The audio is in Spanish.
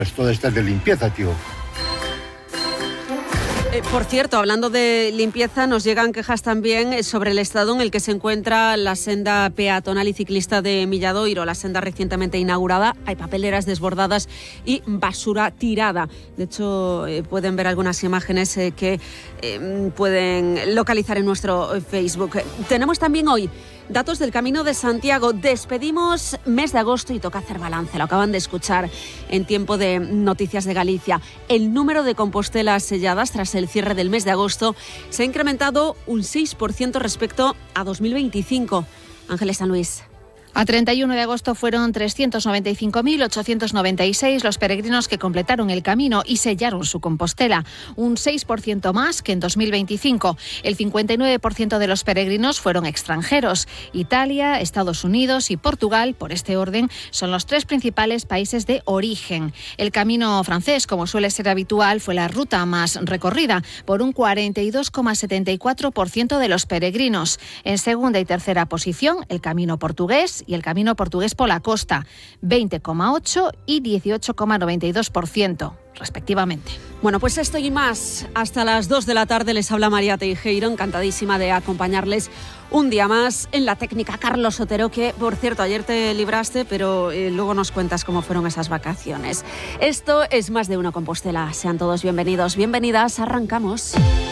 Esto de estar de limpieza, tío. Por cierto, hablando de limpieza, nos llegan quejas también sobre el estado en el que se encuentra la senda peatonal y ciclista de Milladoiro, la senda recientemente inaugurada. Hay papeleras desbordadas y basura tirada. De hecho, pueden ver algunas imágenes que pueden localizar en nuestro Facebook. Tenemos también hoy datos del Camino de Santiago. Despedimos mes de agosto y toca hacer balance. Lo acaban de escuchar en tiempo de Noticias de Galicia. El número de Compostelas selladas tras el cierre del mes de agosto se ha incrementado un 6% respecto a 2025. Ángeles San Luis. A 31 de agosto fueron 395.896 los peregrinos que completaron el camino y sellaron su Compostela, un 6% más que en 2025. El 59% de los peregrinos fueron extranjeros. Italia, Estados Unidos y Portugal, por este orden, son los 3 principales países de origen. El camino francés, como suele ser habitual, fue la ruta más recorrida por un 42,74% de los peregrinos. En segunda y tercera posición, el camino portugués y el camino portugués por la costa, 20,8% y 18,92%, respectivamente. Bueno, pues esto y más. Hasta las 2 de la tarde les habla María Teijeiro, encantadísima de acompañarles un día más. En la técnica, Carlos Otero, que, por cierto, ayer te libraste, pero luego nos cuentas cómo fueron esas vacaciones. Esto es Más de Uno Compostela. Sean todos bienvenidos, bienvenidas. Arrancamos.